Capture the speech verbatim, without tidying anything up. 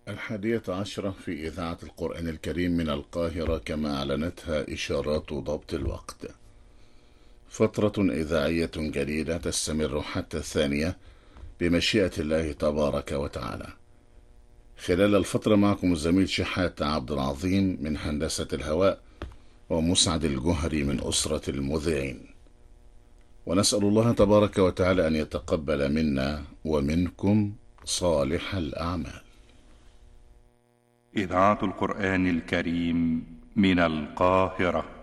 الحادية عشرة في إذاعة القرآن الكريم من القاهرة كما أعلنتها إشارات ضبط الوقت. فترة إذاعية جديدة تستمر حتى الثانية بمشيئة الله تبارك وتعالى. خلال الفترة معكم الزميل شحات عبد العظيم من هندسة الهواء، ومسعد الجهري من أسرة المذيعين. ونسأل الله تبارك وتعالى أن يتقبل منا ومنكم صالح الأعمال. إذاعة القرآن الكريم من القاهرة.